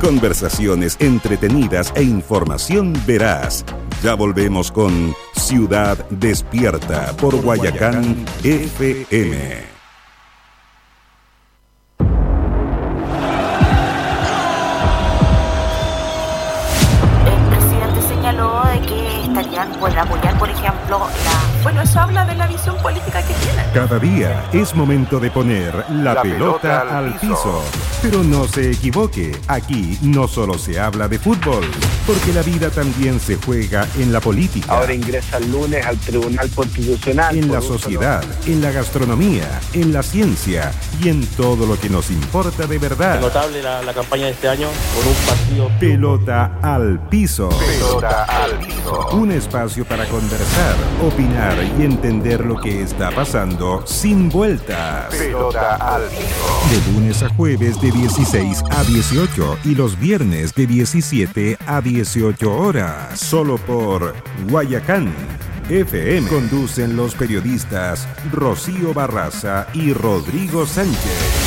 Conversaciones entretenidas e información veraz. Ya volvemos con Ciudad Despierta por Guayacán FM. Pueden apoyar, por ejemplo, Bueno, eso habla de la visión política que tienen. Cada día es momento de poner la pelota al piso. Pero no se equivoque, aquí no solo se habla de fútbol, porque la vida también se juega en la política. Ahora ingresa el lunes al Tribunal Constitucional. En la sociedad, en la gastronomía, en la ciencia y en todo lo que nos importa de verdad. Es notable la campaña de este año con un partido... Pelota al piso. Pelota al piso. Un espacio para conversar, opinar y entender lo que está pasando sin vueltas. Pelota al piso. De lunes a jueves de 16 a 18 y los viernes de 17 a 18 horas. Solo por Guayacán FM. Conducen los periodistas Rocío Barraza y Rodrigo Sánchez.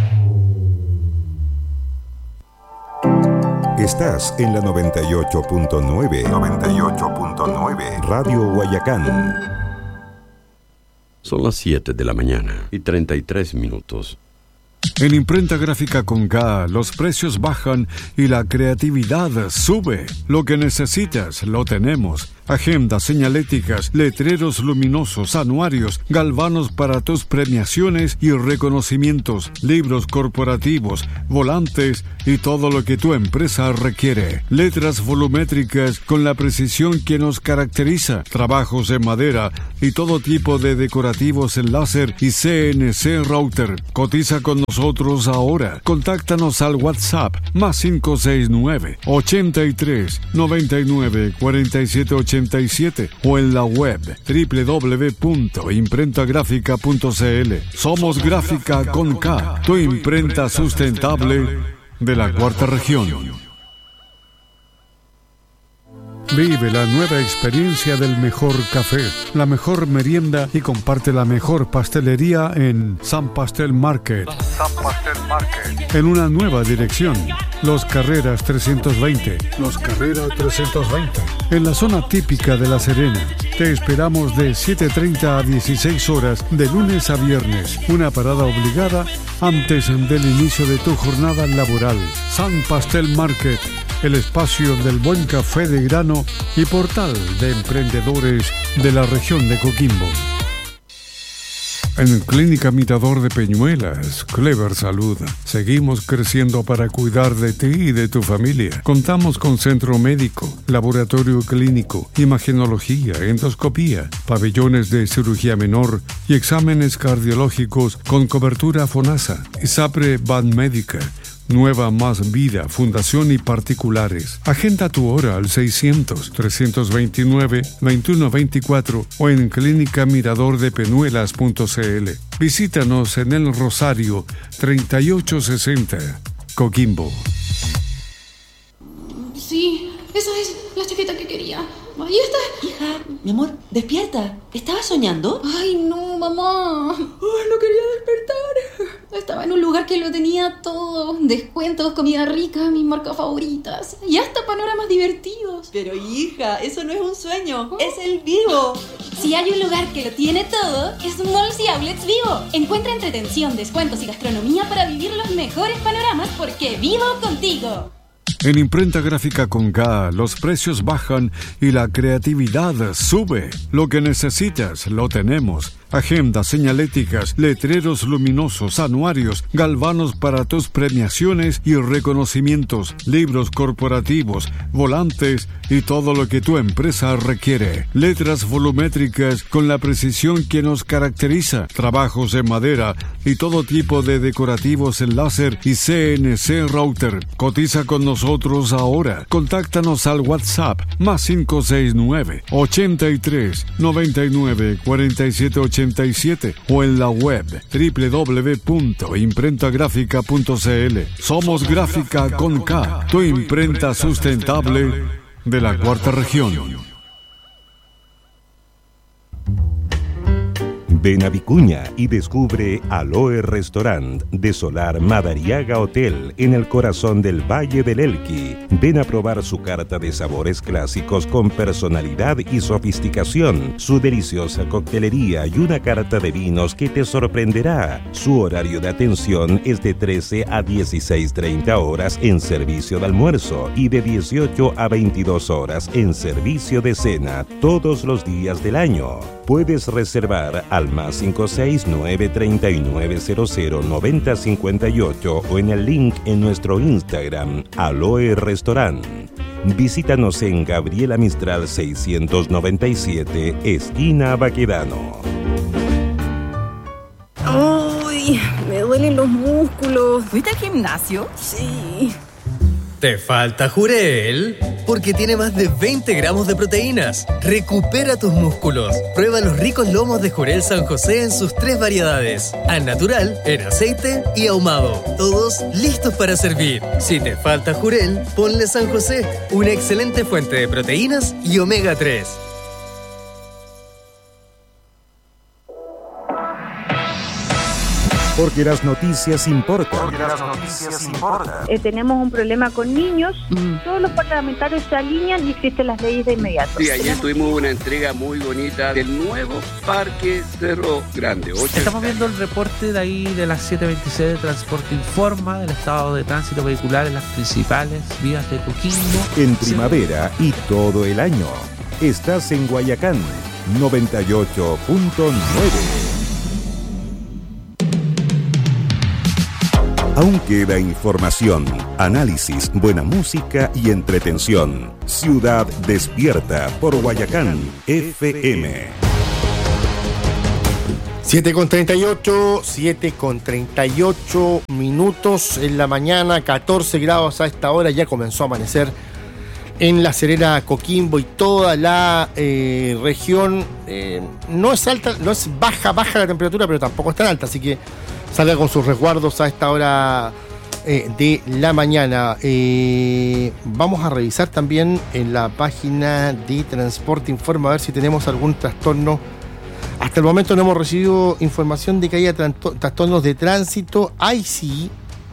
Estás en la 98.9. 98.9. Radio Guayacán. Son las 7 de la mañana y 33 minutos. En Imprenta Gráfica con K, los precios bajan y la creatividad sube. Lo que necesitas, lo tenemos. Agendas, señaléticas, letreros luminosos, anuarios, galvanos para tus premiaciones y reconocimientos, libros corporativos, volantes y todo lo que tu empresa requiere. Letras volumétricas con la precisión que nos caracteriza, trabajos en madera y todo tipo de decorativos en láser y CNC router. Cotiza con nosotros ahora. Contáctanos al WhatsApp +569 83 99 47 87 o en la web www.imprentagrafica.cl. Somos Gráfica con K, tu imprenta sustentable de la Cuarta Región. Vive la nueva experiencia del mejor café, la mejor merienda y comparte la mejor pastelería en San Pastel Market. En una nueva dirección, Los Carreras 320. Los Carreras 320. En la zona típica de La Serena. Te esperamos de 7:30 a 16 horas de lunes a viernes. Una parada obligada antes del inicio de tu jornada laboral. San Pastel Market. El espacio del buen café de grano y portal de emprendedores de la región de Coquimbo. En Clínica Mirador de Peñuelas, Clever Salud, seguimos creciendo para cuidar de ti y de tu familia. Contamos con centro médico, laboratorio clínico, imagenología, endoscopía, pabellones de cirugía menor y exámenes cardiológicos con cobertura FONASA. ISAPRE Banmédica, Nueva Más Vida, Fundación y particulares. Agenda tu hora al 600-329-2124 o en clínicamiradordepenuelas.cl. Visítanos en El Rosario 3860, Coquimbo. Sí, esa es la chaqueta que quería. Ahí está. Hija, mi amor, despierta. ¿Estabas soñando? Ay, no, mamá. Ay, no quería despertar. Estaba en un lugar que lo tenía todo. Descuentos, comida rica, mis marcas favoritas. Y hasta panoramas divertidos. Pero hija, eso no es un sueño. Es el Vivo. Si hay un lugar que lo tiene todo, es Malls y Outlets Vivo. Encuentra entretención, descuentos y gastronomía para vivir los mejores panoramas porque vivo contigo. En Imprenta Gráfica con K, los precios bajan y la creatividad sube. Lo que necesitas, lo tenemos. Agendas, señaléticas, letreros luminosos, anuarios, galvanos para tus premiaciones y reconocimientos, libros corporativos, volantes y todo lo que tu empresa requiere. Letras volumétricas con la precisión que nos caracteriza, trabajos en madera y todo tipo de decorativos en láser y CNC router. Cotiza con nosotros ahora. Contáctanos al WhatsApp +569 83 99 47 87 o en la web www.imprentagrafica.cl. Somos Gráfica con K, tu imprenta sustentable de la Cuarta Región. Ven a Vicuña y descubre Aloe Restaurant de Solar Madariaga Hotel en el corazón del Valle del Elqui. Ven a probar su carta de sabores clásicos con personalidad y sofisticación, su deliciosa coctelería y una carta de vinos que te sorprenderá. Su horario de atención es de 13 a 16:30 horas en servicio de almuerzo y de 18 a 22 horas en servicio de cena todos los días del año. Puedes reservar al más 569 3900 9058 o en el link en nuestro Instagram, Aloe Restaurant. Visítanos en Gabriela Mistral 697, esquina Baquedano. ¡Uy! Me duelen los músculos. ¿Fuiste al gimnasio? Sí. ¿Te falta Jurel? Porque tiene más de 20 gramos de proteínas. Recupera tus músculos. Prueba los ricos lomos de Jurel San José en sus 3 variedades: al natural, en aceite y ahumado. Todos listos para servir. Si te falta Jurel, ponle San José, una excelente fuente de proteínas y omega 3. Porque las noticias importan. Tenemos un problema con niños. Todos los parlamentarios se alinean y existen las leyes de inmediato. Sí, ayer tuvimos una entrega muy bonita del nuevo Parque Cerro Grande. Estamos viendo el reporte de ahí de las 7:26 de Transporte Informa del estado de tránsito vehicular en las principales vías de Coquimbo. En primavera y todo el año. Estás en Guayacán 98.9. Aún queda información, análisis, buena música y entretención. Ciudad Despierta por Guayacán FM. 7:38 minutos en la mañana, 14 grados a esta hora. Ya comenzó a amanecer en La Serena, Coquimbo y toda la región. No es alta, no es baja la temperatura, pero tampoco es tan alta, así que salga con sus resguardos a esta hora de la mañana. Vamos a revisar también en la página de Transporte Informa a ver si tenemos algún trastorno. Hasta el momento no hemos recibido información de que haya trastornos de tránsito. Hay sí.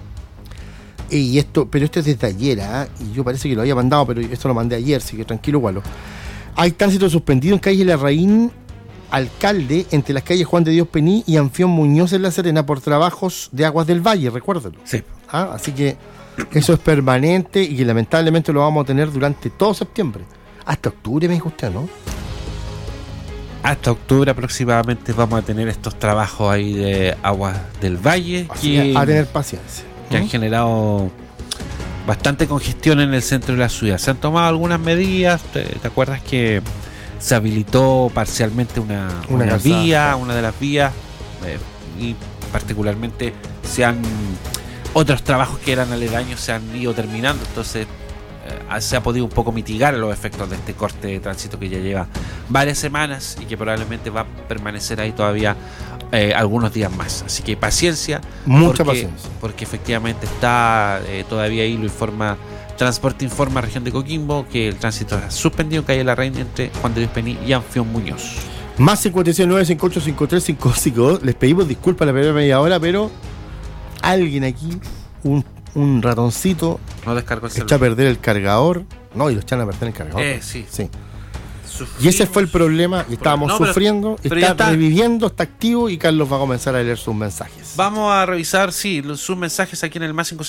Pero esto es desde ayer, y yo parece que lo había mandado, pero esto lo mandé ayer, así que tranquilo, Gualo. Hay tránsito suspendido en calle Larraín Alcalde, entre las calles Juan de Dios Pení y Anfión Muñoz en La Serena, por trabajos de Aguas del Valle, recuérdalo. Sí. Así que eso es permanente y que lamentablemente lo vamos a tener durante todo septiembre. Hasta octubre, me dijo usted, ¿no? Hasta octubre aproximadamente vamos a tener estos trabajos ahí de Aguas del Valle. Así que a tener paciencia. Que han generado bastante congestión en el centro de la ciudad. Se han tomado algunas medidas. ¿Te acuerdas que se habilitó parcialmente una vía, una de las vías, y particularmente otros trabajos que eran aledaños se han ido terminando, entonces se ha podido un poco mitigar los efectos de este corte de tránsito que ya lleva varias semanas y que probablemente va a permanecer ahí todavía algunos días más, así que paciencia, paciencia, porque efectivamente está todavía ahí, lo informa Transporte Informa Región de Coquimbo, que el tránsito está suspendido en calle Larraín entre Juan de Dios Pení y Anfión Muñoz. Más 569-5853-552. Les pedimos disculpas la primera media hora, pero alguien aquí, un ratoncito, no descargó el celular, echa a perder el cargador. No, y lo echan a perder el cargador. Sí. Y ese fue el problema, y estábamos sufriendo, está reviviendo, está activo, y Carlos va a comenzar a leer sus mensajes. Vamos a revisar, sus mensajes aquí en el más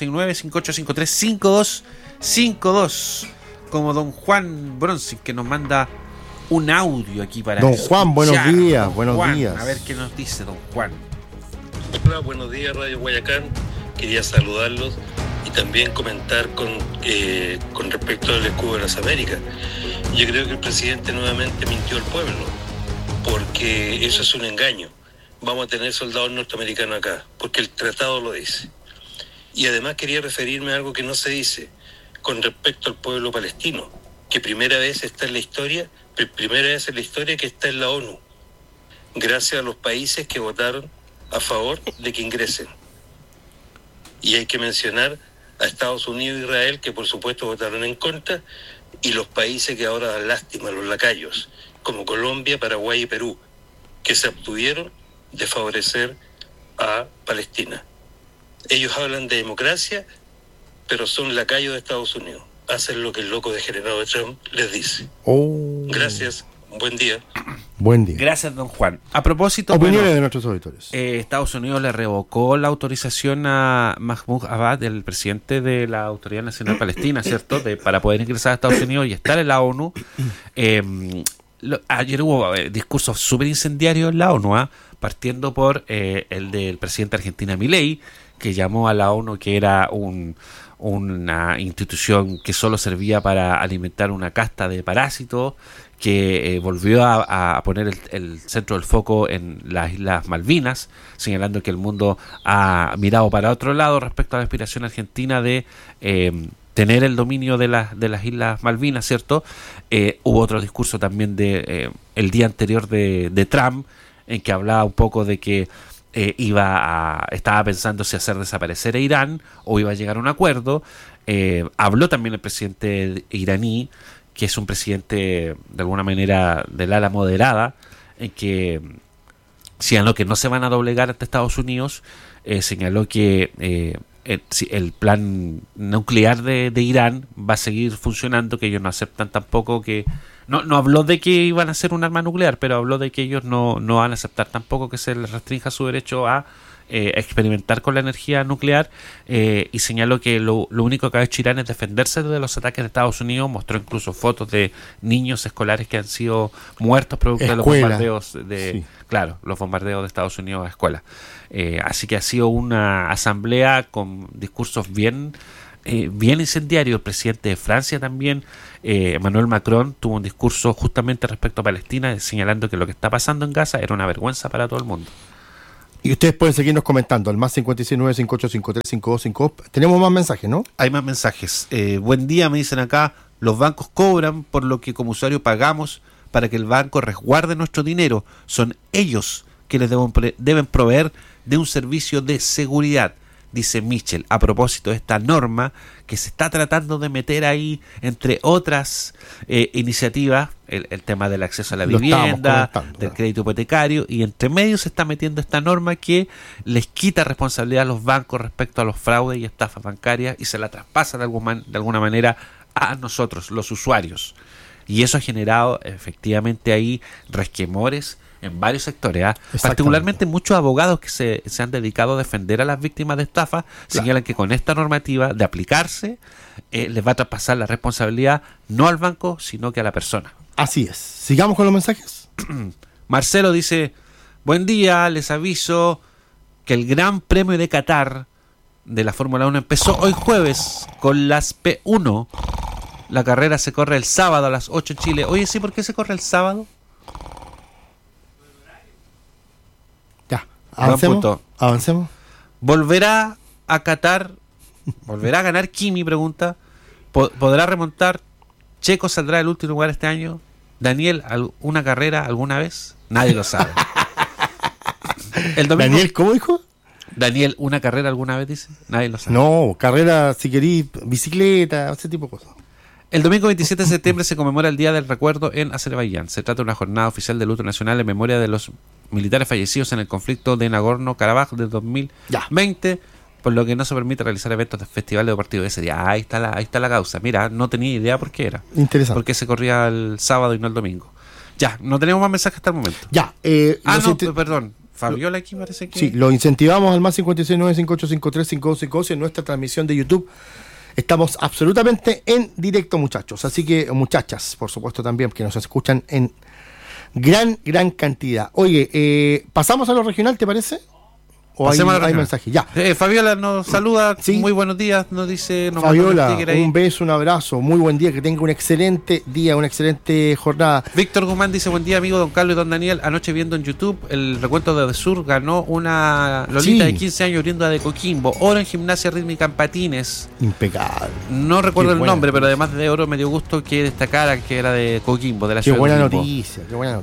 569-5853-5252, como don Juan Bronzi, que nos manda un audio aquí para don Juan, buenos días. A ver qué nos dice don Juan. Hola, buenos días Radio Guayacán, quería saludarlos y también comentar con respecto al escudo de las Américas. Yo creo que el presidente nuevamente mintió al pueblo, porque eso es un engaño. Vamos a tener soldados norteamericanos acá, porque el tratado lo dice. Y además quería referirme a algo que no se dice con respecto al pueblo palestino, que primera vez en la historia que está en la ONU, gracias a los países que votaron a favor de que ingresen. Y hay que mencionar a Estados Unidos e Israel, que por supuesto votaron en contra, y los países que ahora dan lástima, los lacayos, como Colombia, Paraguay y Perú, que se abstuvieron de favorecer a Palestina. Ellos hablan de democracia, pero son lacayos de Estados Unidos. Hacen lo que el loco degenerado de Trump les dice. Gracias, buen día. Buen día. Gracias, don Juan. A propósito, opiniones de nuestros auditores. Estados Unidos le revocó la autorización a Mahmoud Abbas, el presidente de la Autoridad Nacional Palestina, ¿cierto? Para poder ingresar a Estados Unidos y estar en la ONU. Ayer hubo discursos súper incendiarios en la ONU, partiendo por el del presidente de Argentina, Milei, que llamó a la ONU que era una institución que solo servía para alimentar una casta de parásitos, que volvió a poner el centro del foco en las Islas Malvinas, señalando que el mundo ha mirado para otro lado respecto a la aspiración argentina de tener el dominio de las Islas Malvinas, ¿cierto? Hubo otro discurso también el día anterior de Trump, en que hablaba un poco de que estaba pensando si hacer desaparecer a Irán o iba a llegar a un acuerdo. Habló también el presidente iraní, que es un presidente de alguna manera del ala moderada, en que señaló que no se van a doblegar ante Estados Unidos, señaló que el plan nuclear de Irán va a seguir funcionando, que ellos no aceptan tampoco que... No habló de que iban a hacer un arma nuclear, pero habló de que ellos no van a aceptar tampoco que se les restrinja su derecho a experimentar con la energía nuclear, y señaló que lo único que ha hecho Irán es defenderse de los ataques de Estados Unidos. Mostró incluso fotos de niños escolares que han sido muertos producto de los bombardeos los bombardeos de Estados Unidos a escuelas. Así que ha sido una asamblea con discursos bien incendiarios. El presidente de Francia también, Emmanuel Macron, tuvo un discurso justamente respecto a Palestina, señalando que lo que está pasando en Gaza era una vergüenza para todo el mundo. Y ustedes pueden seguirnos comentando al más 569-5853-5252. Tenemos más mensajes, ¿no? Hay más mensajes. Buen día, me dicen acá. Los bancos cobran por lo que como usuario pagamos para que el banco resguarde nuestro dinero. Son ellos que les deben proveer de un servicio de seguridad, dice Michel, a propósito de esta norma que se está tratando de meter ahí, entre otras iniciativas, el tema del acceso a la vivienda, del crédito hipotecario, y entre medio se está metiendo esta norma que les quita responsabilidad a los bancos respecto a los fraudes y estafas bancarias y se la traspasa de alguna manera a nosotros, los usuarios. Y eso ha generado efectivamente ahí resquemores en varios sectores, particularmente muchos abogados que se han dedicado a defender a las víctimas de estafa, señalan que con esta normativa de aplicarse les va a traspasar la responsabilidad no al banco, sino que a la persona. Así es. Sigamos con los mensajes. Marcelo dice: buen día, les aviso que el Gran Premio de Qatar de la Fórmula 1 empezó hoy jueves con las P1. La carrera se corre el sábado a las 8 en Chile. Oye, ¿sí? ¿Por qué se corre el sábado? Avancemos. ¿Volverá a Qatar? ¿Volverá a ganar Kimi? Pregunta. ¿Podrá remontar? ¿Checo saldrá del último lugar este año? ¿Daniel, una carrera alguna vez? Nadie lo sabe. El domingo, ¿Daniel cómo dijo? Daniel, ¿una carrera alguna vez? Dice. Nadie lo sabe. No, carrera, si querís, bicicleta, ese tipo de cosas. El domingo 27 de septiembre se conmemora el Día del Recuerdo en Azerbaiyán. Se trata de una jornada oficial de luto nacional en memoria de los militares fallecidos en el conflicto de Nagorno-Karabaj de 2020, por lo que no se permite realizar eventos de festivales o partidos ese día. Ahí está la causa. Mira, no tenía idea por qué era. Interesante. Por qué se corría el sábado y no el domingo. Ya, no tenemos más mensajes hasta el momento. Ya. Perdón. Fabiola aquí parece que... Sí, lo incentivamos al más 569-5853-5252 en nuestra transmisión de YouTube. Estamos absolutamente en directo, muchachos. Así que, muchachas, por supuesto también, que nos escuchan en gran cantidad. Oye, ¿pasamos a lo regional, te parece? ¿O hay mensajes? Ya. Fabiola nos saluda. ¿Sí? Muy buenos días, nos dice. Fabiola, un beso, un abrazo. Muy buen día, que tenga un excelente día, una excelente jornada. Víctor Guzmán dice: buen día, amigo don Carlos y don Daniel. Anoche viendo en YouTube el recuento de Sur, ganó una Lolita de 15 años oriunda de Coquimbo. Oro en gimnasia rítmica en patines. Impecable. No recuerdo el nombre, pero además de oro me dio gusto que destacara que era de Coquimbo, de la ciudad de Coquimbo. Qué buena noticia.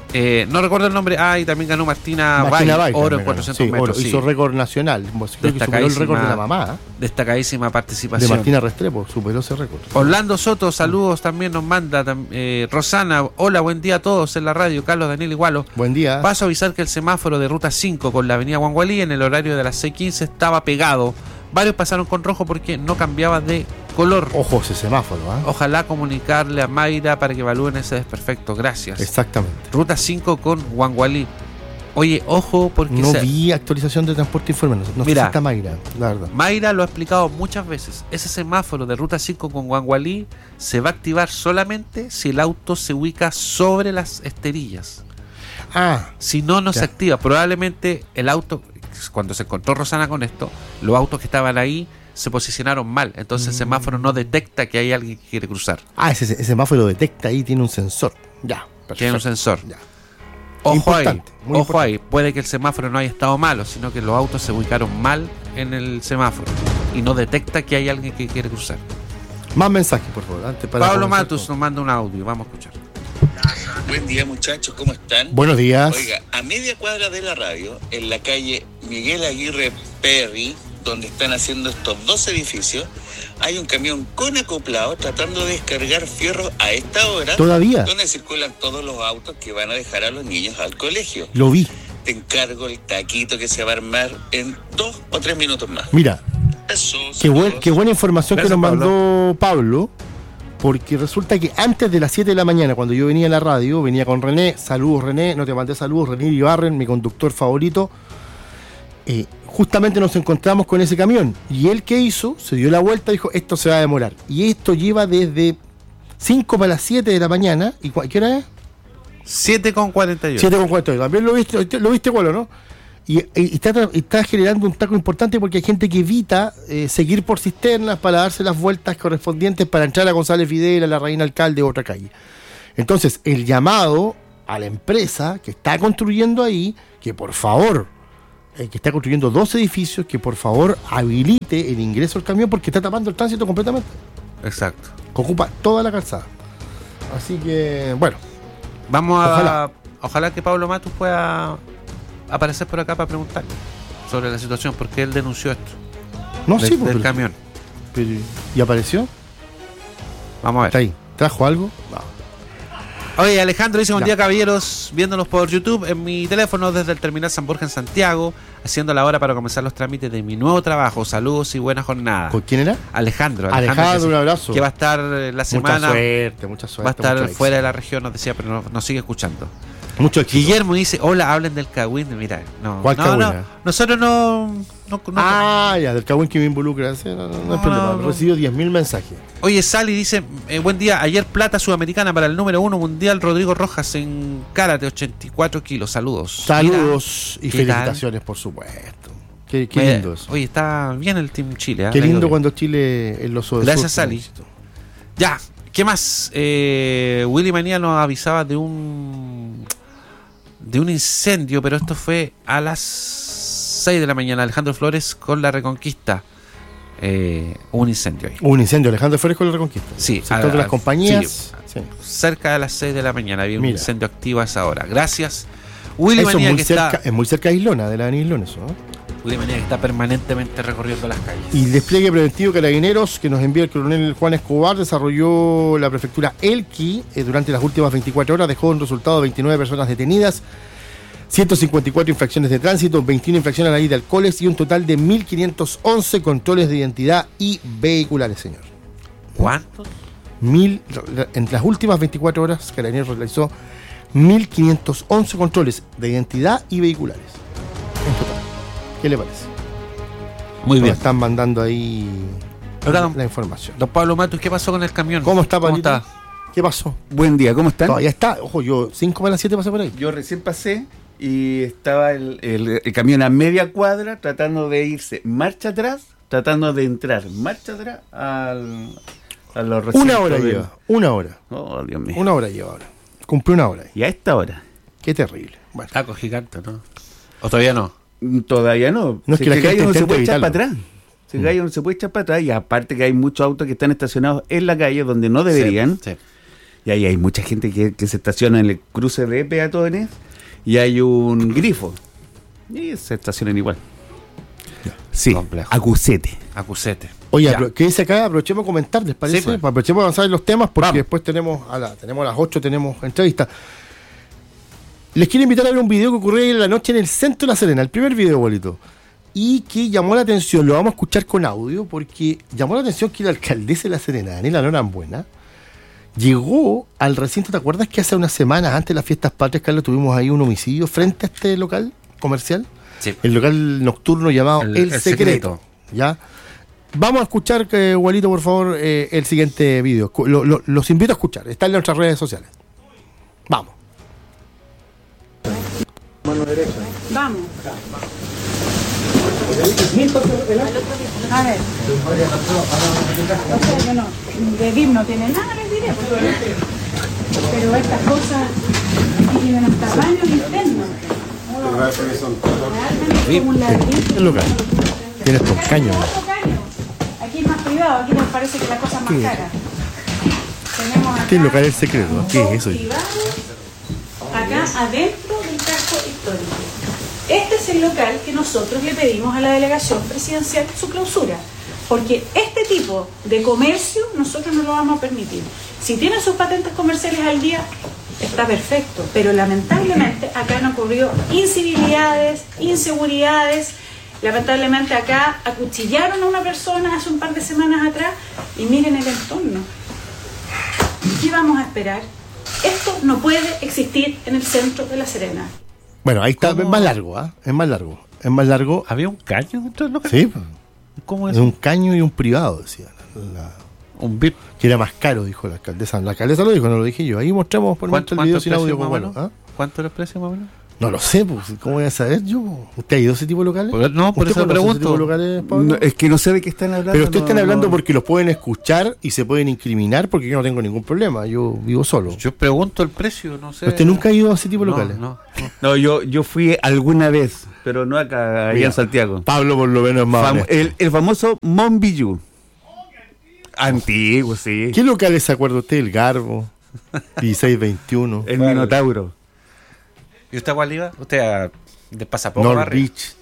No recuerdo el nombre. Y también ganó Martina Bay, oro en 400 metros. Sí. Hizo récord nacional. Creo que superó el récord de la mamá. Destacadísima participación. De Martina Restrepo, superó ese récord. Orlando Soto, saludos también nos manda. Rosana, hola, buen día a todos en la radio. Carlos Daniel Igualo. Buen día. Paso a avisar que el semáforo de ruta 5 con la avenida Guangualí en el horario de las 6:15 estaba pegado. Varios pasaron con rojo porque no cambiaba de color. Ojo ese semáforo, Ojalá comunicarle a Mayra para que evalúen ese desperfecto. Gracias. Exactamente. Ruta 5 con Guangualí. Oye, ojo, porque no vi actualización de transporte informe. No sé si está Mayra, la verdad. Mayra lo ha explicado muchas veces. Ese semáforo de ruta 5 con Guangualí se va a activar solamente si el auto se ubica sobre las esterillas. Si no, no se activa. Probablemente el auto, cuando se encontró Rosana con esto, los autos que estaban ahí se posicionaron mal. Entonces el semáforo no detecta que hay alguien que quiere cruzar. Ese semáforo detecta ahí, tiene un sensor. Ya, perfecto. Tiene un sensor. Ya. Ojo ahí, puede que el semáforo no haya estado malo, sino que los autos se ubicaron mal en el semáforo y no detecta que hay alguien que quiere cruzar. Más mensajes, por favor. Pablo Matus nos manda un audio, vamos a escuchar. Buen día, muchachos, ¿cómo están? Buenos días. Oiga, a media cuadra de la radio, en la calle Miguel Aguirre Perry, donde están haciendo estos 2 edificios, hay un camión con acoplado tratando de descargar fierro a esta hora. ¿Todavía? Donde circulan todos los autos que van a dejar a los niños al colegio. Lo vi. Te encargo el taquito que se va a armar en 2 o 3 minutos más. Mira, qué buena información. Gracias, que nos mandó Pablo, porque resulta que antes de las 7 de la mañana, cuando yo venía a la radio, venía con René. Saludos, René, no te mandé saludos, René Ibarren, mi conductor favorito. Justamente nos encontramos con ese camión. Y él, ¿qué hizo? Se dio la vuelta y dijo, esto se va a demorar. Y esto lleva desde 5 para las 7 de la mañana. ¿Y qué hora es? 7:48. 7:48. También lo viste, Colo, ¿no? Y está generando un taco importante porque hay gente que evita seguir por cisternas para darse las vueltas correspondientes para entrar a González Videla, la Reina Alcalde, otra calle. Entonces, el llamado a la empresa que está construyendo ahí, que por favor, que está construyendo 2 edificios, que por favor habilite el ingreso al camión porque está tapando el tránsito completamente. Exacto. Ocupa toda la calzada. Así que, bueno. Ojalá que Pablo Matus pueda aparecer por acá para preguntar sobre la situación, porque él denunció esto. Del camión. ¿Y apareció? Vamos a ver. Está ahí. ¿Trajo algo? No. Oye, Alejandro dice, buen día, caballeros, viéndonos por YouTube en mi teléfono desde el terminal San Borja en Santiago, haciendo la hora para comenzar los trámites de mi nuevo trabajo. Saludos y buena jornada. ¿Con quién era? Alejandro, un abrazo. Que va a estar la semana. Mucha suerte. Va a estar fuera de la región, nos decía, pero nos sigue escuchando. Mucho éxito. Guillermo dice, hola, hablen del Cagüín. Mira, ¿Cuál Cagüín? Nosotros no. Del Cagüín que me involucra. No hay problema. Recibo 10.000 mensajes. Oye, Sally dice, buen día, ayer plata sudamericana para el número 1 mundial Rodrigo Rojas en karate, 84 kilos. Saludos. Y felicitaciones, por supuesto. Qué lindo eso. Oye, está bien el Team Chile. Qué lindo cuando Chile en los sur. Gracias, Sally. Ya, ¿qué más? Willy Manía nos avisaba de un incendio, pero esto fue a las 6 de la mañana. Alejandro Flores con la Reconquista. Un incendio ahí. Un incendio, Alejandro Flores con la Reconquista. Sí. Sector de las compañías. Sí. Cerca de las 6 de la mañana había un incendio activo a esa hora. Gracias. Willy Manía, que es muy cerca de Islona, de la avenida Islona, eso, ¿no? Willy Manía, que está permanentemente recorriendo las calles. Y el despliegue preventivo Carabineros que nos envía el coronel Juan Escobar desarrolló la prefectura Elqui durante las últimas 24 horas. Dejó un resultado de 29 personas detenidas, 154 infracciones de tránsito, 21 infracciones a la ley de alcoholes y un total de 1.511 controles de identidad y vehiculares, señor. ¿Cuántos? En las últimas 24 horas, Carabineros realizó 1.511 controles de identidad y vehiculares. En total. ¿Qué le parece? Muy bien. Están mandando ahí la información. Don Pablo Matus, ¿qué pasó con el camión? ¿Cómo está, Pablito? ¿Qué pasó? Buen día, ¿cómo están? Todavía está. Ojo, yo 5 para las 7 pasé por ahí. Yo recién pasé y estaba el camión a media cuadra tratando de irse marcha atrás, tratando de entrar marcha atrás a los recintos. Una hora lleva. Una hora. Oh, Dios mío. Una hora lleva ahora. Cumplió una hora. Y a esta hora. Qué terrible. Bueno. Taco gigante, ¿no? ¿O todavía no? Todavía no. No es que la gente no se puede echar evitarlo. para atrás. No se puede echar para atrás. Y aparte que hay muchos autos que están estacionados en la calle donde no deberían. Sí. Y ahí hay mucha gente que se estaciona en el cruce de peatones y hay un grifo. Y se estacionan igual. Sí, complejo. Acusete. Oye, quédese acá, aprovechemos a comentar, ¿les parece? Sí, pues. Aprovechemos a avanzar en los temas porque después tenemos a las 8 tenemos entrevista. Les quiero invitar a ver un video que ocurrió ayer en la noche en el centro de La Serena, el primer video, abuelito. Y que llamó la atención, lo vamos a escuchar con audio, porque llamó la atención que la alcaldesa de La Serena, Daniela Norambuena, llegó al recinto. ¿Te acuerdas que hace unas semanas antes de las fiestas patrias, Carlos, tuvimos ahí un homicidio frente a este local comercial? Sí. El local nocturno llamado El Secreto. ¿Ya? Vamos a escuchar, Walito, por favor, el siguiente video. Los invito a escuchar. Está en nuestras redes sociales. Vamos. Mano derecha. Vamos. A ver. Bueno, de VIP no tiene nada, les diré. Pero estas cosas tienen hasta baños internos. El local. Tiene estos caños. Aquí es más privado, aquí nos parece que la cosa es más cara. Tenemos acá. Este es el local El Secreto. ¿Qué es eso? Acá adentro del casco histórico. Este es el local que nosotros le pedimos a la delegación presidencial su clausura, porque este tipo de comercio nosotros no lo vamos a permitir. Si tienen sus patentes comerciales al día, está perfecto, pero lamentablemente acá han ocurrido incivilidades, inseguridades. Lamentablemente acá acuchillaron a una persona hace un par de semanas atrás y miren el entorno. ¿Qué vamos a esperar? Esto no puede existir en el centro de La Serena. Bueno, ahí está, es más largo, ¿ah? Es más largo. ¿Había un caño dentro del local? Sí. ¿Cómo es? Un caño y un privado, decía. Un VIP. Que era más caro, dijo la alcaldesa. La alcaldesa lo dijo, no lo dije yo. Ahí mostramos por el video sin audio. ¿Cuánto era el precio, más o menos? No lo sé, pues, ¿cómo voy a saber yo? ¿Usted ha ido a ese tipo de locales? No, por eso pregunto. Locales, no, es que no sé de qué están hablando. Pero ustedes están hablando porque los pueden escuchar y se pueden incriminar, porque yo no tengo ningún problema, yo vivo solo. Yo pregunto el precio, no sé. ¿Usted nunca ha ido a ese tipo de locales? No, yo fui alguna vez, pero no acá, allá en Santiago. Pablo por lo menos es más el famoso Monbillú. Antiguo, sí. ¿Qué locales se acuerda usted? El Garbo, 1621. El Minotauro. ¿Y usted cuál iba? ¿Usted de pasaporte? Norwich.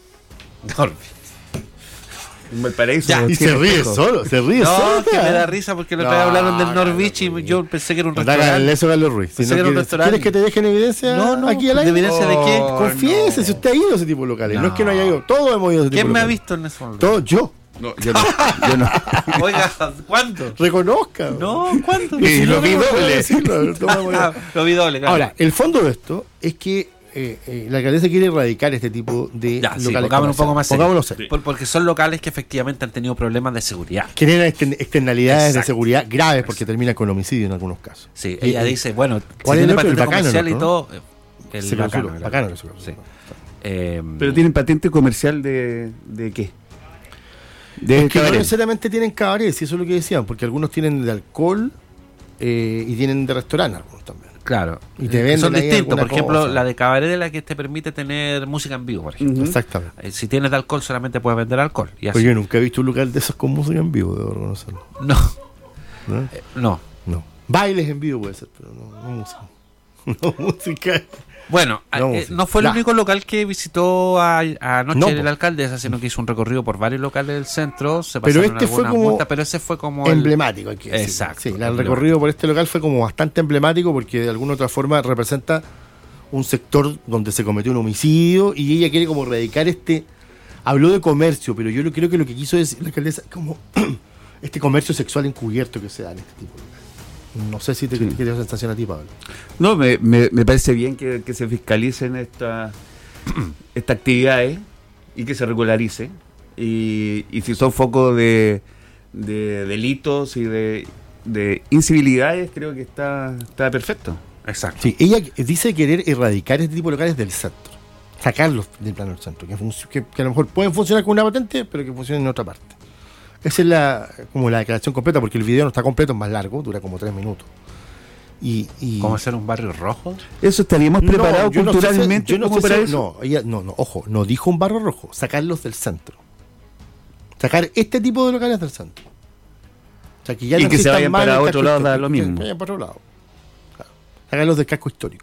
Valparaíso. Y se ríe solo, No, que me da risa porque le hablaron del Norwich y yo pensé que era un restaurante. Eso, Carlos Ruiz. Pensé que era un restaurante. ¿Quieres que te dejen evidencia aquí al aire? ¿Evidencia de qué? Confiese, si usted ha ido a ese tipo de locales. No es que no haya ido, todos hemos ido a ese tipo de locales. ¿Quién me ha visto en ese lugar? Todo, yo. No, yo no. Oiga, ¿cuánto? Reconozca. No, ¿cuánto? Y lo vi doble. Lo vi doble, claro. Ahora, el fondo de esto es que la alcaldesa quiere erradicar este tipo de locales. Pongámonos un poco más serio. Porque son locales que efectivamente han tenido problemas de seguridad. Generan externalidades de seguridad graves porque terminan con homicidio en algunos casos. Sí, ella dice, bueno, ¿cuál si es tiene el patente bacano, comercial y todo? El bacano. Sí. Pero tienen patente comercial de qué? Es que no necesariamente tienen cabaret, si eso es lo que decían, porque algunos tienen de alcohol y tienen de restaurante, algunos también. Claro, y te venden son distintos. Por ejemplo, cosa. La de cabaret es la que te permite tener música en vivo, por ejemplo. Exactamente. Si tienes de alcohol, solamente puedes vender alcohol. Y así. Pues yo nunca he visto un lugar de esos con música en vivo, debo reconocerlo. No. Bailes en vivo puede ser, pero no música. No música. Bueno, no fue el único local que visitó anoche el alcalde, sino que hizo un recorrido por varios locales del centro. Se pasaron pero fue como multas, pero ese fue como emblemático, hay que decir. Exacto. Sí, el recorrido por este local fue como bastante emblemático porque de alguna otra forma representa un sector donde se cometió un homicidio y ella quiere como erradicar habló de comercio, pero yo creo que lo que quiso decir la alcaldesa como este comercio sexual encubierto que se da en este tipo de lugares. No sé si te dio sensación a ti, Pablo. No, me parece bien que se fiscalicen estas actividades y que se regularice. Y si son focos de delitos y de incivilidades, creo que está perfecto. Exacto. Sí, ella dice querer erradicar este tipo de locales del centro, sacarlos del plano del centro, que a lo mejor pueden funcionar con una patente, pero que funcionen en otra parte. Esa es como la declaración completa, porque el video no está completo, es más largo, dura como 3 minutos. ¿Cómo hacer un barrio rojo? Eso estaríamos preparados culturalmente. Ojo, no dijo un barrio rojo, sacarlos del centro. Sacar este tipo de locales del centro. O sea, que ya y que se vayan para otro lado, da lo mismo. Que vayan para otro lado. Hagan los del casco histórico.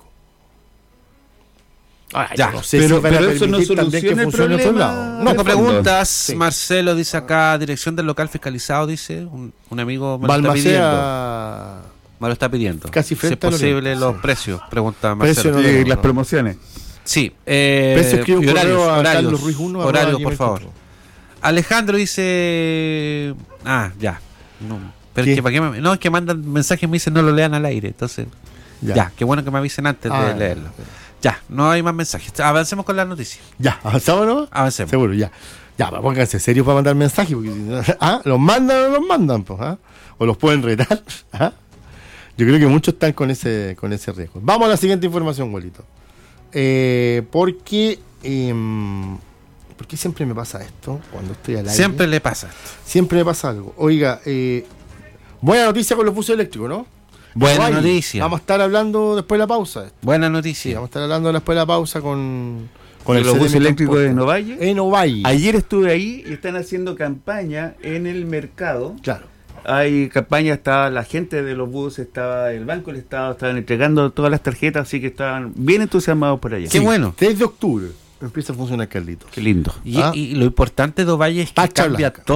Ya, no sé pero si van a eso no permitir también que soluciona el funcione en otro problema. lado. No, tengo preguntas. Sí. Marcelo dice acá, dirección del local fiscalizado, dice un amigo me lo está pidiendo. Balmaceda, Me lo está pidiendo. Casi si es frente a posible Lorena. los Sí. precios, pregunta Marcelo. Precio no, Y no. las promociones. Sí, Escribe un y horarios, correo a horarios, Carlos Ruiz 1, horarios, @ por favor. gmail.com. Alejandro dice, ya. No, pero ¿Qué? es que, ¿para qué no, es que mandan mensajes y me dicen no lo lean al aire, entonces ya, qué bueno que me avisen antes de leerlo. Ya, no hay más mensajes. Avancemos con la noticia. Ya, ¿avanzamos no? Avancemos. Seguro, ya. Ya, pero pónganse serios para mandar mensajes, porque si no, ¿los mandan o no los mandan? Pues, o los pueden retar. Yo creo que muchos están con ese riesgo. Vamos a la siguiente información, Golito. ¿Por qué siempre me pasa esto cuando estoy al aire? Siempre le pasa. Siempre me pasa algo. Oiga, buena noticia con los buses eléctricos, ¿no? Buena noticia. Vamos a estar hablando después de la pausa. Buena noticia. Sí, vamos a estar hablando después de la pausa con el los bus eléctrico de Novalle. En Ovalle. Ayer estuve ahí y están haciendo campaña en el mercado. Claro. Hay campaña, estaba la gente de los buses, estaba el Banco del Estado, estaban entregando todas las tarjetas, así que estaban bien entusiasmados por allá. Qué bueno. 3 de octubre empieza a funcionar, Carlitos. Qué lindo. Y lo importante de Ovalle es que Pacha cambia blanca.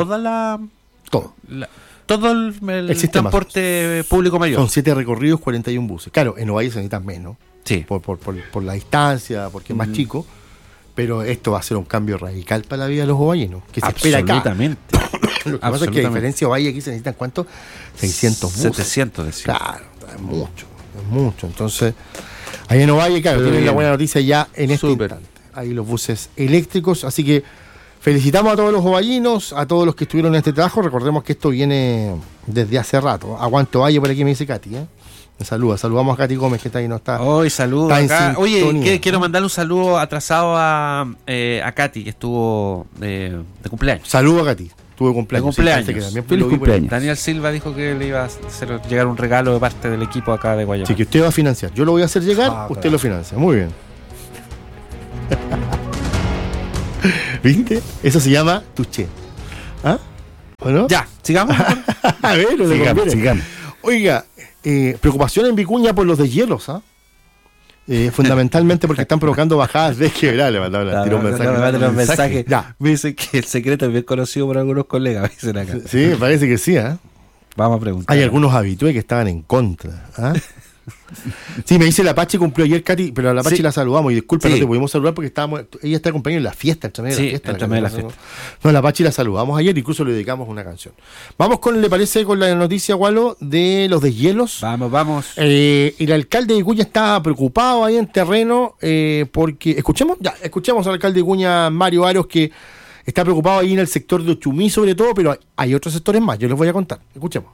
todo el sistema. transporte público mayor. Son 7 recorridos, 41 buses. Claro, en Ovalle se necesitan menos. Sí. Por la distancia, porque es más chico. Pero esto va a ser un cambio radical para la vida de los ovallenos. Que se espera acá. Absolutamente. Lo que pasa es que a diferencia de Ovalle, aquí se necesitan ¿cuántos? 600 buses. 700 decía. Claro, es mucho. Entonces, ahí en Ovalle, claro, tienen la buena noticia ya en este instante. Ahí los buses eléctricos. Así que felicitamos a todos los ovallinos, a todos los que estuvieron en este trabajo. Recordemos que esto viene desde hace rato. Aguante Ovalle, por aquí me dice Katy, Me saludamos a Katy Gómez, que está ahí, no está. Hoy saludos acá. Oye, sintonía. quiero mandarle un saludo atrasado a Katy, que estuvo de cumpleaños. Saludo a Katy. Tuve cumpleaños. De cumpleaños. Sí, que también Feliz cumpleaños. Daniel Silva dijo que le iba a hacer llegar un regalo de parte del equipo acá de Guayama. Sí, que usted va a financiar. Yo lo voy a hacer llegar, usted lo financia. Muy bien. ¿Viste? Eso se llama tuché. ¿O no? Ya, sigamos. A ver, sigamos. Oiga, preocupación en Vicuña por los deshielos, fundamentalmente porque están provocando bajadas de quebrada. Le mandaron un mensaje. Ya. Me dicen que el secreto es bien conocido por algunos colegas. Dicen acá. Sí, parece que sí. Vamos a preguntar. Hay algunos habitués que estaban en contra. Sí, me dice la Pachi cumplió ayer, Katy, pero a la Pachi la saludamos y disculpa, no te pudimos saludar porque ella está acompañada en la fiesta, entre medio de la fiesta. No, la Pachi la saludamos ayer, incluso le dedicamos una canción. Vamos ¿le parece con la noticia, Gualo, de los deshielos? Vamos. El alcalde de Vicuña está preocupado ahí en terreno porque, escuchemos al alcalde de Vicuña, Mario Aros, que está preocupado ahí en el sector de Ochumí sobre todo, pero hay otros sectores más, yo les voy a contar. Escuchemos.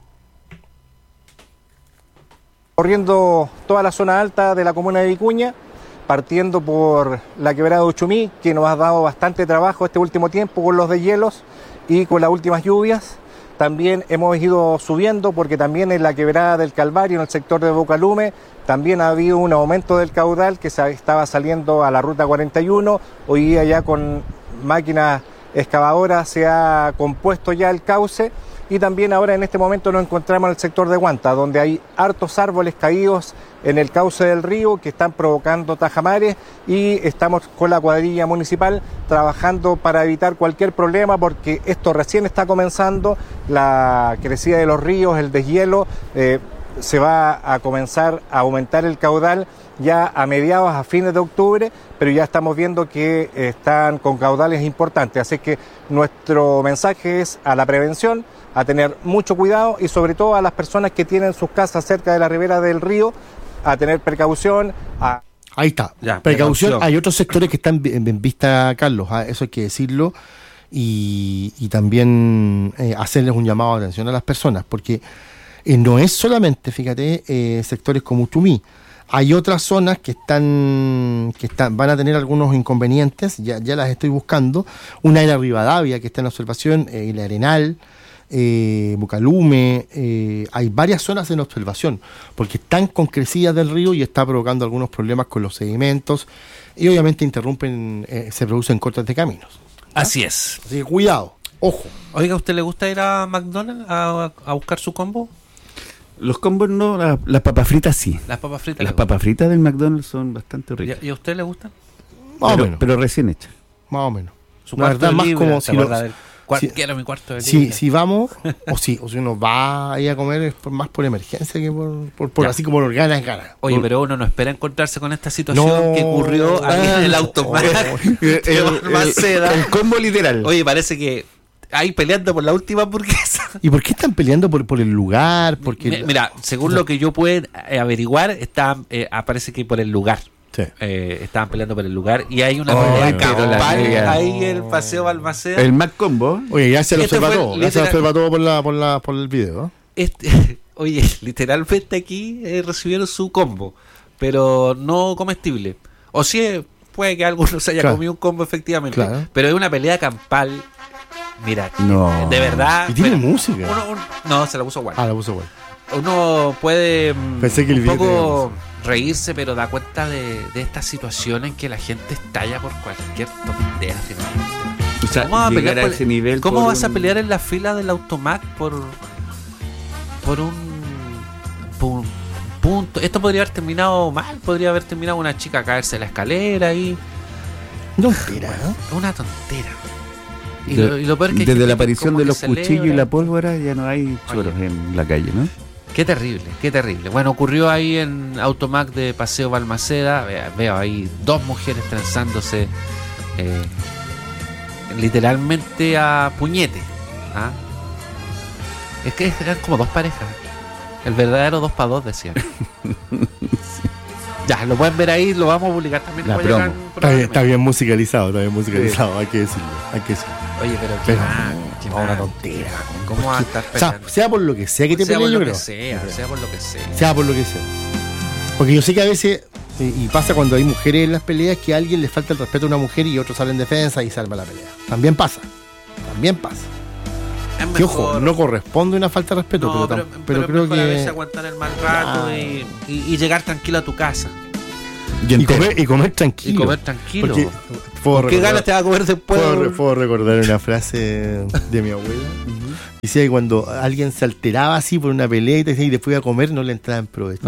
Corriendo toda la zona alta de la comuna de Vicuña, partiendo por la quebrada de Ochumí, que nos ha dado bastante trabajo este último tiempo con los deshielos y con las últimas lluvias. También hemos ido subiendo porque también en la quebrada del Calvario, en el sector de Bocalume, también ha habido un aumento del caudal que estaba saliendo a la ruta 41. Hoy día ya con máquinas excavadoras se ha compuesto ya el cauce. Y también ahora en este momento nos encontramos en el sector de Guanta, donde hay hartos árboles caídos en el cauce del río que están provocando tajamares y estamos con la cuadrilla municipal trabajando para evitar cualquier problema porque esto recién está comenzando, la crecida de los ríos, el deshielo, se va a comenzar a aumentar el caudal ya a mediados, a fines de octubre, pero ya estamos viendo que están con caudales importantes, así que nuestro mensaje es a la prevención, a tener mucho cuidado y sobre todo a las personas que tienen sus casas cerca de la ribera del río, a tener precaución. Ahí está, precaución. Hay otros sectores que están en vista, Carlos, eso hay que decirlo, y también hacerles un llamado de atención a las personas, porque no es solamente, fíjate, sectores como Uchumí. Hay otras zonas que van a tener algunos inconvenientes, ya las estoy buscando. Una es la Rivadavia, que está en observación, el Arenal, Bocalume, hay varias zonas en observación, porque están con crecidas del río y está provocando algunos problemas con los sedimentos y obviamente se producen cortes de caminos. Así es. Así que cuidado, ojo. Oiga, ¿a usted le gusta ir a McDonald's a buscar su combo? Los combos no, las papas fritas sí. Las papas fritas. Las papas fritas del McDonald's son bastante ricas. ¿Y a usted le gustan? Más o menos. Pero recién hechas. Más o menos. Su cuarto verdad, más libre, como si lo... Quiero mi cuarto de libre. Si vamos, o si uno va ahí a comer es más por emergencia que por así como por ganas. Oye, pero uno no espera encontrarse con esta situación que ocurrió ahí en el Automac. El combo literal. Oye, parece que ahí peleando por la última hamburguesa. ¿Y por qué están peleando por el lugar? Porque mira, según lo que yo puedo averiguar, parece que por el lugar. Sí. Estaban peleando por el lugar y hay una pelea campal ahí en el Paseo Balmaceda. El Mac Combo. Oye, ya se lo observa todo. Ya se lo observa todo por el video. Oye, literalmente aquí recibieron su combo, pero no comestible. O sí, puede que alguno se haya comido un combo efectivamente. Claro. Pero es una pelea campal. Mira, no. De verdad. ¿Y tiene música? No, se la puso guay. La puso guay. Uno puede Pensé que un poco reírse, pero da cuenta de esta situación en que la gente estalla por cualquier tontera. O sea, ¿cómo vas a pelear a ese nivel? ¿Cómo vas a pelear en la fila del Automac por un punto? Esto podría haber terminado mal, podría haber terminado una chica a caerse de la escalera y... Tontera, ¿no? Una tontera. Y lo peor es que desde la aparición de los cuchillos y la pólvora ya no hay choros en la calle, ¿no? Qué terrible, qué terrible. Bueno, ocurrió ahí en Automac de Paseo Balmaceda. Veo ahí dos mujeres transándose literalmente a puñete. ¿Ah? Es que eran como dos parejas. El verdadero 2x2 decían. Ya, lo pueden ver ahí, lo vamos a publicar también. La promo. Está bien musicalizado, sí. Hay que decirlo. Oye, pero una tontera. ¿Cómo va a estar peleando? Sea por lo que sea que te peleen, yo creo. Sea por lo que sea. Sea por lo que sea. Porque yo sé que a veces, y pasa cuando hay mujeres en las peleas, que a alguien le falta el respeto a una mujer y otro sale en defensa y salva la pelea. También pasa. Que ojo, no corresponde una falta de respeto, no, pero creo que... a veces aguantar el mal rato y llegar tranquilo a tu casa. Y comer tranquilo. ¿Qué ganas te va a comer después? Puedo recordar una frase de mi abuela. Decía que cuando alguien se alteraba así por una pelea y después iba a comer, no le entraba en provecho.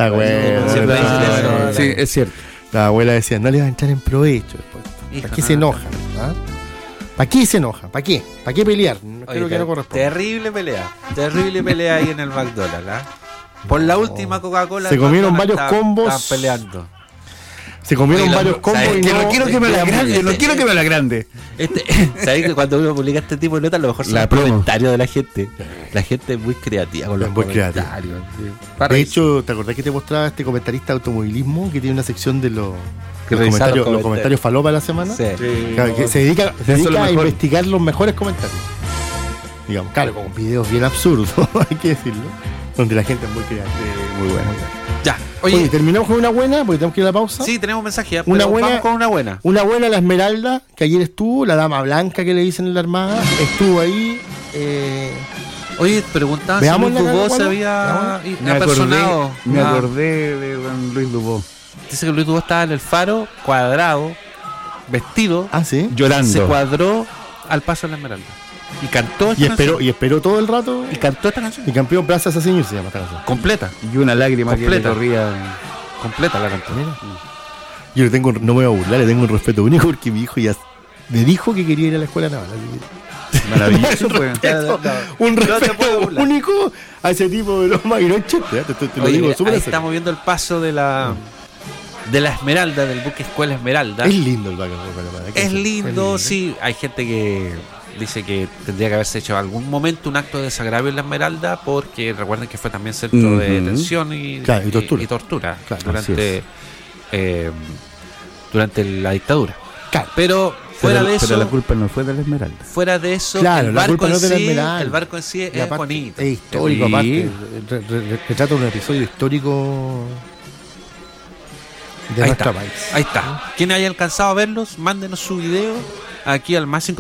Sí, es cierto. La abuela decía, no le va a entrar en provecho después. ¿Para qué se enojan? ¿Para qué se enoja? ¿Para qué? ¿Para qué pelear? Creo que no corresponde. Terrible pelea ahí en el McDonald's. Por la última Coca-Cola. Se comieron varios combos. Estaban peleando. Se comieron varios combos y no quiero que me la agrande. No quiero que me la agrande. ¿Sabes que cuando uno publica este tipo de notas, a lo mejor son los comentarios de la gente? La gente es muy creativa con los comentarios. De hecho, ¿te acordás que te mostraba este comentarista de automovilismo que tiene una sección de los comentarios falopa de la semana? Sí. Que se dedica a investigar los mejores comentarios. Digamos, claro, con videos bien absurdos, hay que decirlo. Donde la gente es muy creativa, muy buena. Ya, oye, terminamos con una buena, porque tenemos que ir a la pausa. Sí, tenemos mensaje. Vamos con una buena. Una buena, la Esmeralda, que ayer estuvo, la dama blanca que le dicen en la Armada, estuvo ahí. Oye, preguntaban si Luis Dubó se había apersonado. Me acordé de don Luis Dubó. Dice que Luis Dubó estaba en el Faro, cuadrado, vestido, ¿sí? Llorando. Se cuadró al paso de la Esmeralda. Y cantó esta canción. Y esperó todo el rato. Y cantó esta canción. Y campeón Plaza Asesino se llama esta canción. Completa. Y una lágrima completa. Que le corría. Completa la cantó. Yo no me voy a burlar, le tengo un respeto único porque mi hijo ya me dijo que quería ir a la escuela naval. Maravilloso. Un respeto único a ese tipo de broma y no es chiste. Te lo digo súper. Ahí estamos viendo el paso de la Esmeralda, del buque Escuela Esmeralda. Es lindo el buque. Es lindo, sí. Hay gente que dice que tendría que haberse hecho en algún momento un acto de desagravio en la Esmeralda, porque recuerden que fue también centro de detención y tortura durante la dictadura. Claro. Pero fuera de eso, pero la culpa no fue de la Esmeralda. Fuera de eso, claro, el barco en sí es bonito. Es histórico, aparte. Retrata un episodio histórico de nuestro país. Ahí está. Quien haya alcanzado a verlos, mándenos su video aquí al más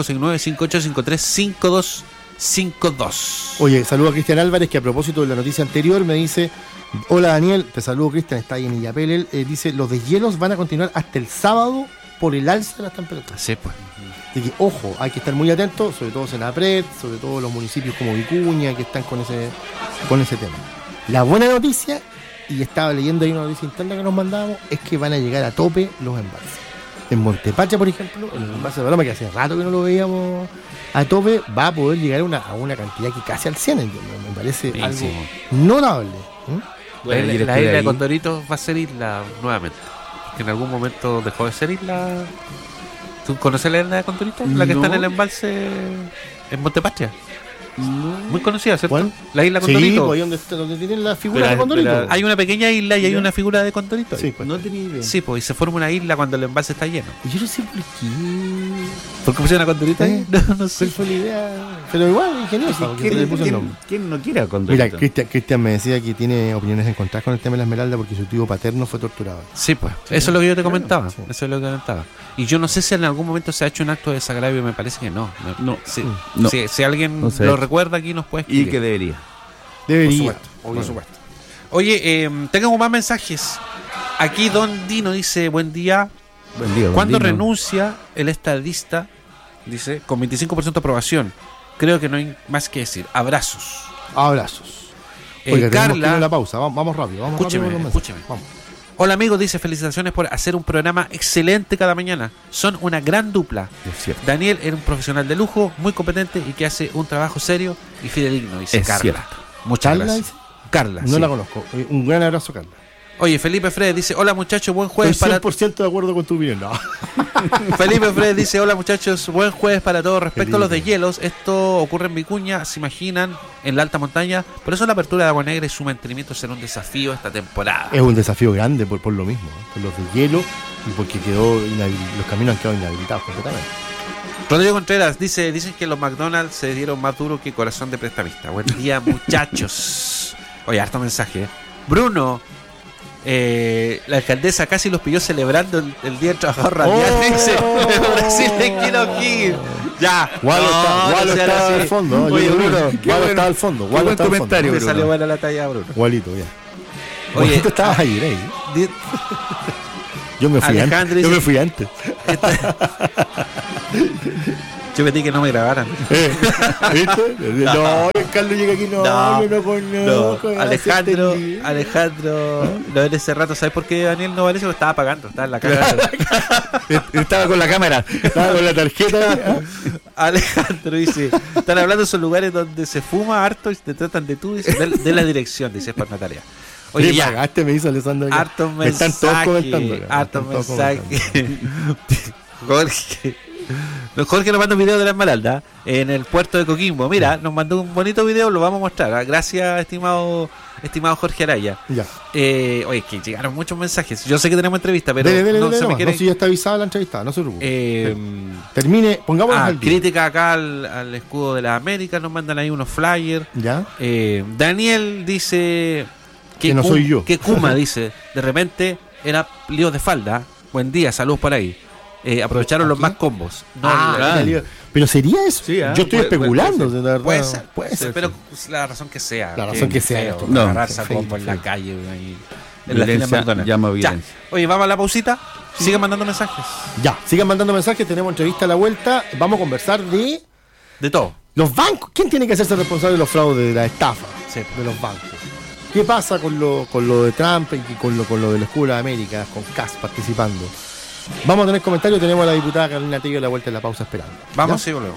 569-5853-5252. Oye, saludo a Cristian Álvarez, que a propósito de la noticia anterior me dice: hola Daniel, te saludo Cristian, está ahí en Illapel. Dice, los deshielos van a continuar hasta el sábado por el alza de las temperaturas. Sí, pues. Así que, ojo, hay que estar muy atentos, sobre todo Senapred, sobre todo los municipios como Vicuña, que están con ese tema. La buena noticia, y estaba leyendo ahí una noticia interna que nos mandábamos, es que van a llegar a tope los embalses. En Montepacha, por ejemplo, el embalse de Paloma, que hace rato que no lo veíamos a tope, va a poder llegar a una cantidad que casi al 100, me parece algo notable. Bueno, la isla de Condorito va a ser isla nuevamente, que en algún momento dejó de ser isla. ¿Tú conoces la isla de Condorito? La que está en el embalse en Montepacha. Muy conocida, ¿cierto? ¿Cuál? La isla Condorito. Sí, donde tienen la figura de Condorito. Hay una pequeña isla y hay una figura de Condorito. Sí, pues. No tenía idea. Sí, pues, y se forma una isla cuando el embalse está lleno. Y yo no sé por qué. ¿Por qué pusieron a Condorito ahí? No sé. ¿Cuál fue la idea? Pero igual, ingeniosa. ¿Quién no quiere a Condorito? Mira, Cristian me decía que tiene opiniones encontradas con el tema de la Esmeralda porque su tío paterno fue torturado. Sí, pues. Eso es lo que yo te comentaba. Sí. Eso es lo que comentaba. Y yo no sé si en algún momento se ha hecho un acto de desagravio, me parece que no. Si alguien lo recuerda aquí nos puede escribir. Y que debería. Por supuesto. Oye, tengamos más mensajes. Aquí Don Dino dice, buen día. ¿Cuándo renuncia el estadista? Dice, con 25% de aprobación. Creo que no hay más que decir. Abrazos. Oiga, Carla, la pausa. Vamos rápido. Escúcheme. Vamos. Hola amigos, dice, felicitaciones por hacer un programa excelente cada mañana. Son una gran dupla. Daniel era un profesional de lujo, muy competente y que hace un trabajo serio y fidedigno, dice Carla. Cierto. Muchas gracias. Carla. No la conozco. Un gran abrazo, Carla. Oye, Felipe Fred dice, hola muchachos, buen jueves. Estoy 100% de acuerdo con tu opinión. No. Felipe Fred dice, hola muchachos, buen jueves para todos. Respecto a los deshielos, esto ocurre en Vicuña, se imaginan, en la alta montaña. Por eso la apertura de Agua Negra y su mantenimiento será un desafío esta temporada. Es un desafío grande por lo mismo, por los deshielos y porque los caminos han quedado inhabilitados completamente. Rodrigo Contreras dice, dicen que los McDonald's se dieron más duro que corazón de prestamista. Buen día muchachos. Oye, harto mensaje. Bruno, la alcaldesa casi los pilló celebrando el Día del Trabajador Radial. Dice, en Brasil en Quinoquín. Ya. Walo está al fondo. Oye, Bruno, Walo está al fondo. Buen comentario. Me salió buena la talla, Bruno. Walito, ya. Oye, tú estabas ahí. Yo me fui antes. Yo pedí que no me grabaran. ¿Viste? No, Carlos llega aquí, no conozco. Alejandro, lo de ese rato, ¿sabes por qué Daniel no vale? Lo estaba pagando, estaba en la cámara. Estaba con la cámara, estaba con la tarjeta. Alejandro dice, están hablando de esos lugares donde se fuma harto y te tratan de tú, dice, de la dirección, dice, es por Natalia. Oye, ya. Pagaste, me hizo Alessandro. Hartos mensajes. Están todos comentando. Hartos mensajes. Jorge nos manda un video de la Esmeralda en el puerto de Coquimbo. Mira, nos mandó un bonito video, lo vamos a mostrar. Gracias, estimado Jorge Araya. Ya. Oye, que llegaron muchos mensajes. Yo sé que tenemos entrevista, pero no se me quiere. No, si ya está avisada la entrevista, no se preocupe. Termine, pongámonos al día. Crítica acá al escudo de la América, nos mandan ahí unos flyers. Ya. Daniel dice que no soy yo. Que Kuma dice, de repente era lío de falda. Buen día, saludos por ahí. Aprovecharon los más combos. Pero sería eso. Sí, yo estoy especulando. Puede ser, pero la razón que sea. La razón que sea. Agarrarse a combo en la calle. En la esquina llama violencia. Oye, vamos a la pausita. Sigan mandando mensajes. Ya, sigan mandando mensajes. Tenemos entrevista a la vuelta. Vamos a conversar de todo. Los bancos. ¿Quién tiene que hacerse responsable de los fraudes, de la estafa de los bancos? ¿Qué pasa con lo de Trump y con lo del escudo de América, con Kass participando? Vamos a tener comentarios. Tenemos a la diputada Carolina Tello a la vuelta en la pausa esperando. Vamos, sí, volvemos.